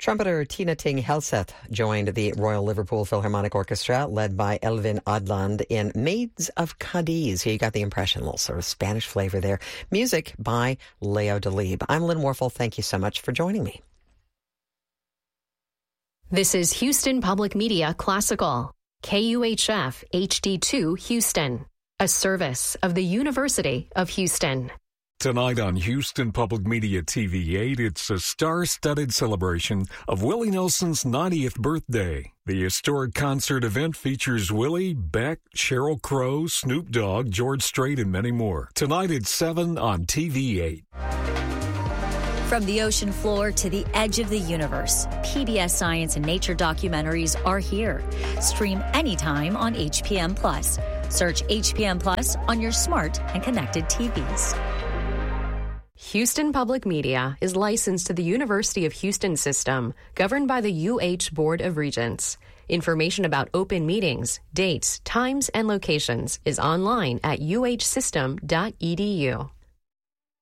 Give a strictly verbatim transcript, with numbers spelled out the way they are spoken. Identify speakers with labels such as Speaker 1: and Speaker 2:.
Speaker 1: Trumpeter Tina Ting Helseth joined the Royal Liverpool Philharmonic Orchestra, led by Elvin Adland, in Maids of Cadiz. Here you got the impression, a little sort of Spanish flavor there. Music by Leo Delibes. I'm Lynn Warfel. Thank you so much for joining me.
Speaker 2: This is Houston Public Media Classical, K U H F H D two Houston, a service of the University of Houston.
Speaker 3: Tonight on Houston Public Media T V eight, it's a star-studded celebration of Willie Nelson's ninetieth birthday. The historic concert event features Willie, Beck, Sheryl Crow, Snoop Dogg, George Strait, and many more. Tonight at seven on T V eight.
Speaker 4: From the ocean floor to the edge of the universe, P B S Science and Nature documentaries are here. Stream anytime on H P M Plus. Search H P M Plus on your smart and connected T Vs.
Speaker 2: Houston Public Media is licensed to the University of Houston system, governed by the U H Board of Regents. Information about open meetings, dates, times, and locations is online at u h system dot e d u.